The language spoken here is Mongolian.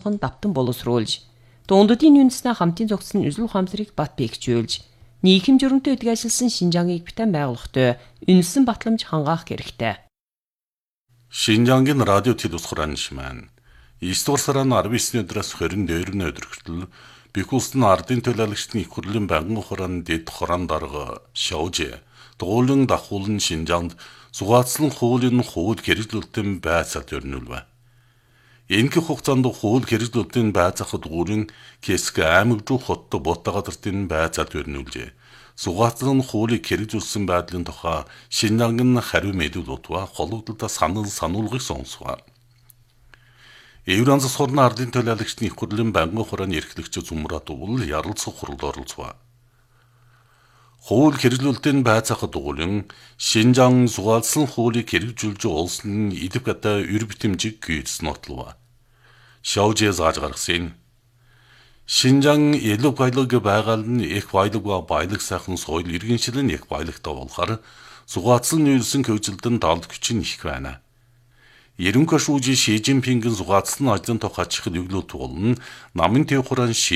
нь давтан боловсруулж, дундуудын үндэснээ хамтын зохицсон үзэл ухаамсарыг бат бэхжүүлж, нийгэм журмтай өдгөө ажилласан Шинжааныг битэн байгуулахтай үнэлсэн батламж хангаах хэрэгтэй. Шинжаангийн радио телевизхоран шимэн 9 дугаар сарын 19-ний өдрөөс 22-ны өдөр хүртэл Бэх улсын ардын төлөөлөгчдийн их хурлын байнгын хорон дэд хорон дарга Шаужи дугуулын дахуулан Шинжаанд зугаацлан хуулийн хууль хэрэгжүүлэлтийн байцаалт өрнүүлвэ. Энэхүү хугацаанд хууль хэрэгжүүлэлтийн байцаах дугуулын Кэск аймагдруу хот Ботагадартын байцаалт өрнүүлжээ. Зугаацлан хуулийг хэрэгжүүлсэн байдлын тухай Шинжаангийн хариу мэдүүлэлт와 холбогдлолтой сануулгыг сонсгоо. Евразийн сурны ардын төлөөлөгчдийн их хурлын байнгын хорооны эрхлэгч Зумрад уул ярилцах хуралд оролцов. Хууль хэрэгжүүлэлтийн байцаах дугуулын Шинжаан зугаалсан хуулийг хэрэгжүүлж улсын идэвхтэй эр битэмжиг гүйцэс нотлов. Шаужи зааж гаргасан. Шинжаан илүү баялаг байгаал нь их баялаг과 баялаг сайхан соёл иргэншил нь их баялагтай болохоор зугаацлан үйлсэн хөгжилтөнд давд хүч нь их байна. Ерөнхий шүүжи Ши Жинпингийн зугаацлан ажлын тухай чихэл өглөө туулна намын төв хураан